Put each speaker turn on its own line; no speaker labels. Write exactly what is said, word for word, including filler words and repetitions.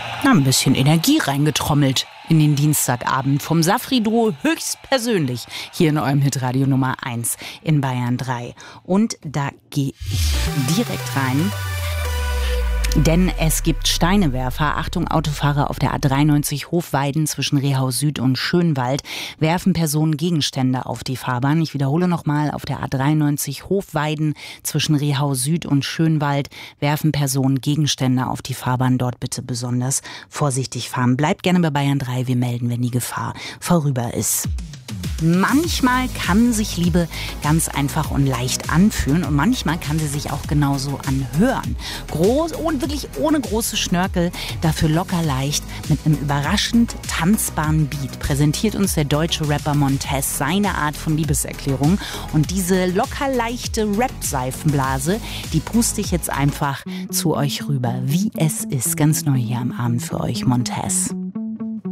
Na, ein bisschen Energie reingetrommelt in den Dienstagabend vom Safri-Duo höchstpersönlich hier in eurem Hitradio Nummer eins in Bayern drei. Und da gehe ich direkt rein. Denn es gibt Steinewerfer. Achtung, Autofahrer auf der A dreiundneunzig Hofweiden zwischen Rehau Süd und Schönwald werfen Personen Gegenstände auf die Fahrbahn. Ich wiederhole nochmal, auf der A dreiundneunzig Hofweiden zwischen Rehau Süd und Schönwald werfen Personen Gegenstände auf die Fahrbahn. Dort bitte besonders vorsichtig fahren. Bleibt gerne bei Bayern drei. Wir melden, wenn die Gefahr vorüber ist. Manchmal kann sich Liebe ganz einfach und leicht anfühlen und manchmal kann sie sich auch genauso anhören. Groß und wirklich ohne große Schnörkel, dafür locker leicht mit einem überraschend tanzbaren Beat präsentiert uns der deutsche Rapper Montez seine Art von Liebeserklärung. Und diese locker leichte Rap-Seifenblase, die puste ich jetzt einfach zu euch rüber, wie es ist. Ganz neu hier am Abend für euch, Montez.